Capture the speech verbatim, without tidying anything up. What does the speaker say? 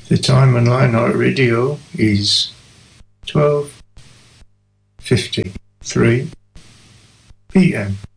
The time on Lionheart Radio is twelve fifty-three p m